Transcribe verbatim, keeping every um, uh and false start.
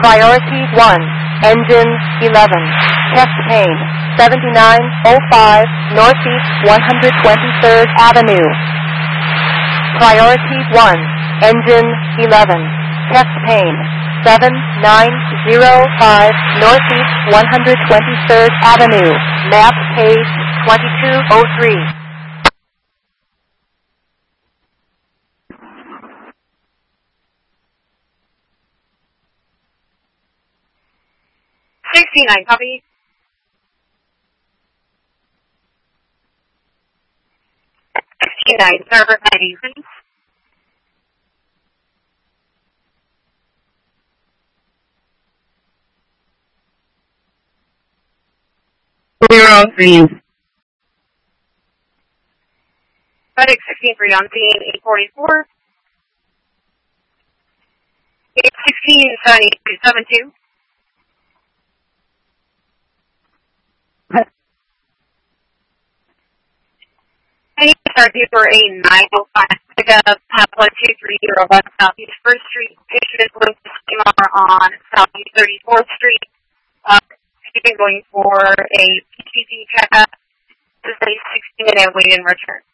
Priority one, engine eleven, chest pain, seventy-nine oh five Northeast one hundred twenty-third Avenue. Priority one, engine eleven, chest pain, seven nine oh five Northeast one hundred twenty-third Avenue, map page twenty-two oh three. sixty-nine, copy. sixty-nine, server I D, please. Zero three. FedEx sixteen-three on scene, eight forty-four. eight sixteen seventy-two seventy-two. I need to start you for a nine oh five pickup at one two three zero West Southeast first Street. Patient is Lucas Seymour on Southeast thirty-fourth Street. Uh, Keeping going for a P C C checkup. This is a sixty minute wait and return.